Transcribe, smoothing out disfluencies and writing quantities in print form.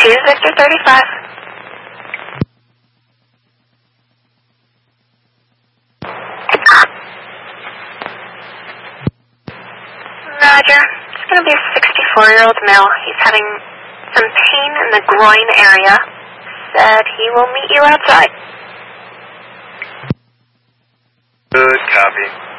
2 Victor 35. Roger. It's going to be a 64-year-old male. He's having some pain in the groin area. Said he will meet you outside. Good copy.